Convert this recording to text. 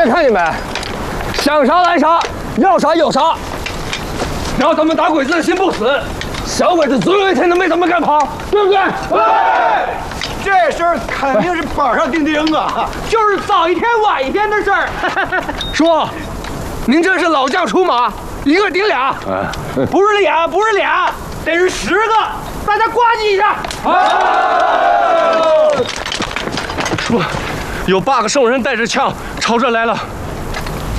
在看你们，想杀来杀，要杀有杀。只要咱们大鬼子的心不死，小鬼子总有一天能被咱们干跑，对不对？对。 这事儿肯定是板上钉钉啊，就是早一天晚一天的事儿。 叔，您这是老将出马，一个顶俩。 不是俩，不是俩，得是10个，大家呱唧一下。 叔，有8个圣人带着枪朝这来了。